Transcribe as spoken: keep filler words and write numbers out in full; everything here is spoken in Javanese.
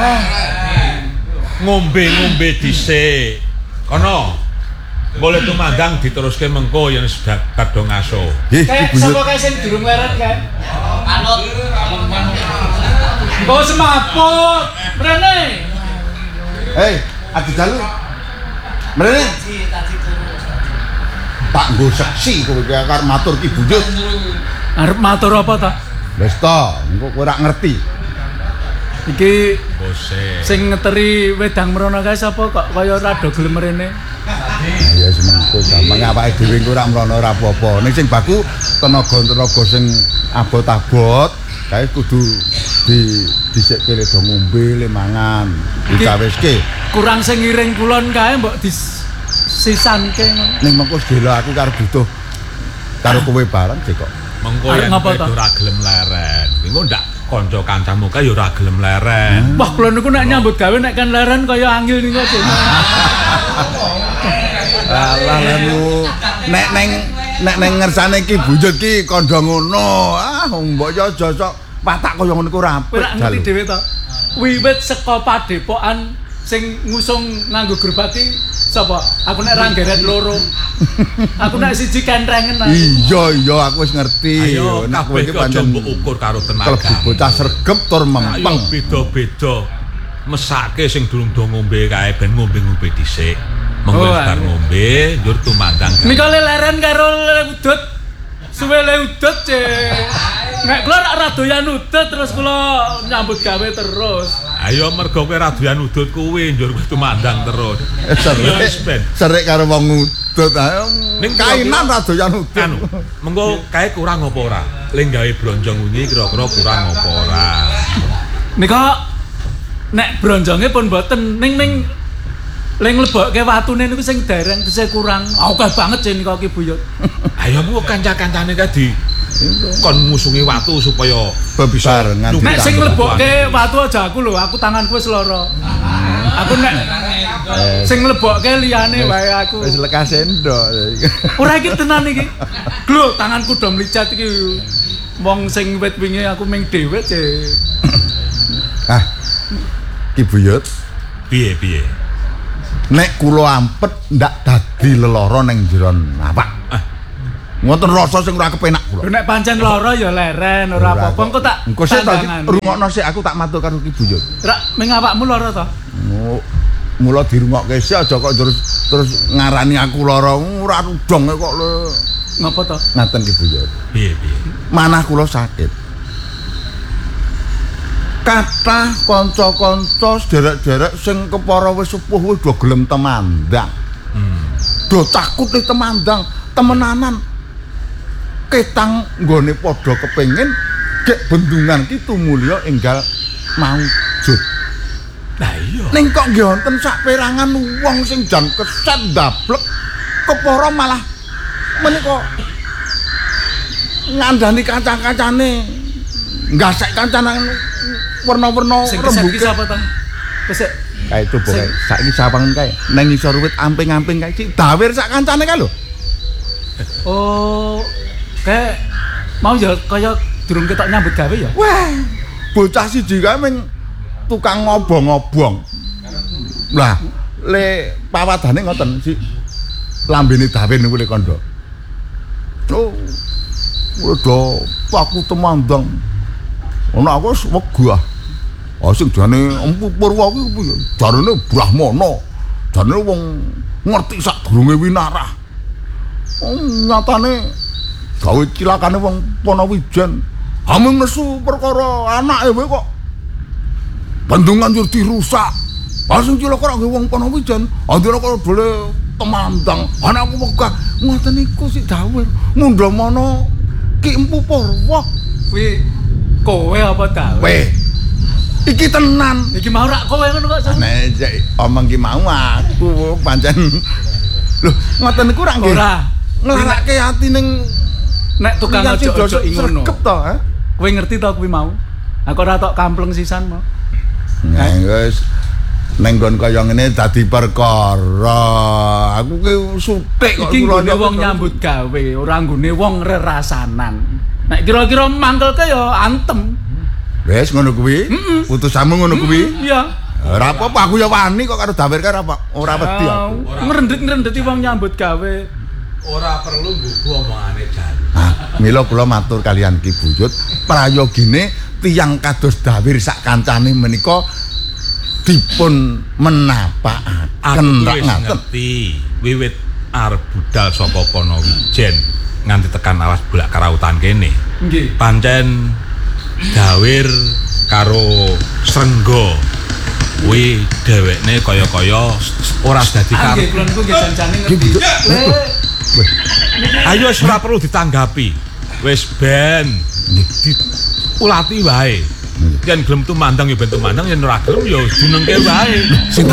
Ngombe-ngombe dhisik. Kono. Boleh tumandang diteruske mengko yen sudah kadung ngaso. Kayak sapa kae sing durung leren kae? Anut. Kok semaput. Mrene. Hei, adu dalu. Mrene. Tak nggo seksi kowe iki arep matur Ki Buyut. Arep matur apa ta? Wis to, engko kowe ora ngerti. Iki bose. Sing ngeteri wedang mrono kae sapa kok kaya rada gelem mrene? Ya semengko gampang awake dhewe engko ora mrono ora apa-apa. Ning sing baku tenaga-tenaga sing abot-abot kae kudu di dhisik kene do ngombe le mangan, dicaweske. Kurang sing ngiring kulon kae mbok disisanke ngono. Ning mengko sedela aku karo butuh karo kowe bareng sik kok. Mengko yen ora gelem leren. Engko ndak kanca kancamu kae ya ora gelem leren. Wah, kula niku nek nyambut gawe nek kan leren kaya angil niku aja. Alah lemu nek neng nek neng ngersane Ki Buyut ki kandha ngono. Ah, mbok yo aja sok patak kaya ngono ku ora apik. Ora ngerti dhewe to. Wiwit saka padepokan sing ngusung nganggo gerbaki sapa? Aku nek Ranggeret loro. Aku nek siji kentrengen aku. Iya iya aku wis ngerti. Nek kowe iki pancen mbok ukur karo tenaga. Klebu bocah sregep tur mempeng. Beda-beda. Mesake sing durung do ngombe kae ben ngombe-ngombe dhisik. Mengko bar ngombe njur tumandang. Nika leren karo udut. Suwe le udut, Cek. Nek kula rak radoyan udut terus kula nyambut gawe terus. Ayo mergo kowe radoyan udut kuwi njur kowe tumandang terus. Serik. Serik karo wong udut ae. Ning kainan radoyan udut. Anu, mengko kae kurang apa ora? Ling gawe bronjong wingi kira-kira kurang apa ora? Nika nek bronjonge pun mboten ning ning ling lebokke watune niku sing dereng tesih kurang. Akeh banget sing nika Ki Buyut. Ayo mu kanca-kancane ka di kon musungi watu supaya bebarengan. Nek sing lebokke watu aja aku lho, aku tanganku wis lara. Aku nek sing lebokke liyane wae aku. Wis lekas endok. Ora iki tenan iki. Lho, tanganku do mlicat iki. Wong sing wit wingi aku ming dhewe, Cek. Ah. Ki Buyut. Piye-piye? Nek kula ampet ndak dadi lelara ning jeron awak. Ngoten rasa sing ora kepenak kula. Nek pancen lara ya leren ora apa-apa. Engko tak engko sik rungokno sik aku tak matur karo Ki Buyut. Rak ming awakmu lara to? Mula dirungokke sik aja kok terus terus ngarani aku lara ora udong kok lho. Ngapa to? Ngaten Ki Buyut. Piye-piye? Manah kula sakit. Kathah kanca-kanca sederek-derek sing kepara wis sepuh wis do gelem temandang. Hmm. Do takut ning temandang, temenanan. Ketang nggone padha kepengin gek bendungan ki tumulya enggal maujud. Lah iya. Ning kok nggih wonten saperangan wong sing jan keset ndablek kepara malah menika ngandani kanca-kancane ngasek kancane warna-warna rembuke sapa ta? Wis kae itu pokoke saiki sawangen kae nang ngisor wit amping-amping kae sik dawir sak kancane kae lho. Oh, kayak mau ya kaya durung ketok nyambut gawe ya. Wah, bocah siji kae ming tukang ngobong-ngobong. Lah, le pawadane ngoten si lambene dawir niku le kandha. Oh, udah aku temandang. Ana aku wis wegah. Ah sing jane Empu Purwa kuwi jarene Brahmana. Jarene wong ngerti sak durunge winarah. Oh, nyatane gawe cilakane wong Panawijan. Amung nesu perkara anake wae kok bendungan yo dirusak. Ah sing cilaka nggih wong Panawijan, andira kok dole temandang. Anakku wegah ngoten iku sik dawuh. Mundhamana Ki Empu Purwa. Kuwi kowe apa ta? Weh. Iki tenan. Iki mau rak kowe ngono kok. Nek omong ki mau aku pancen. Lho, ngoten niku rak nggih. Ora. Nglarake ati ning nek tukang ojo-ojo ngono. Sregep to, ha? Kowe ngerti to kuwi mau? Aku ora tok kampleng sisan mau. Nah, wis ning nggon kaya ngene dadi perkara. Aku ki sutik kok kula wong nyambut gawe, ora nggone wong rerasanan. Nek kira-kira mangkelke ya antem. Wes ngono kuwi. Putusanmu ngono kuwi. Iya. Ora apa-apa aku ya wani kok karo Dawer karo apa. Ora wedi aku. Ngrendhet-ngrendheti wong nyambut gawe. Ora perlu nggugu omongane Jan. Ah, mila kula matur kalian Ki Buyut, prayogine tiyang kados Dawer sak kancane menika dipun menapakaken Aku wis ngerti wiwit arep budal saka Ponowijen nganti tekan alas bolak karautan kene. Nggih. Pancen Dawer karo Srenggo kuwi dhewekne kaya-kaya ora dadi Ah, karo. nggih, kula niku nggih jan-jane ngerti. Ayo wis ora perlu ditanggapi. Wis ben diulati wae. Yen gelem tumandang ya ben tumandang, yen ora gelem ya dunengke wae. Sinten